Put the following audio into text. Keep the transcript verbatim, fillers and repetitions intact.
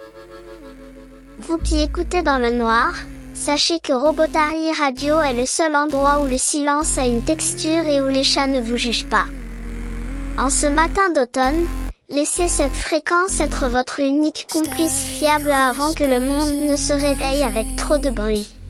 Vous qui écoutez dans le noir, sachez que Robotary Radio est le seul endroit où le silence a une texture et où les chats ne vous jugent pas. En ce matin d'automne, laissez cette fréquence être votre unique complice fiable avant que le monde ne se réveille avec trop de bruit.